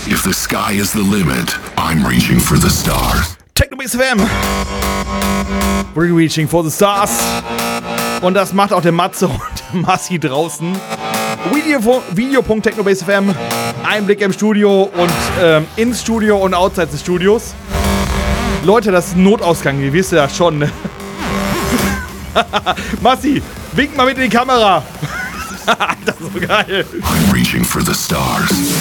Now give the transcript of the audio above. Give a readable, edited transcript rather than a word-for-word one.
If the sky is the limit, I'm reaching for the stars. Technobase FM. We're reaching for the stars. Und das macht auch der Matze und der Massi draußen. Video.technobase FM. Einblick im Studio und ins Studio und outside des Studios. Leute, das ist ein Notausgang, ihr wisst ja schon. Ne? Massi, wink mal mit in die Kamera. Das ist so geil. I'm reaching for the stars.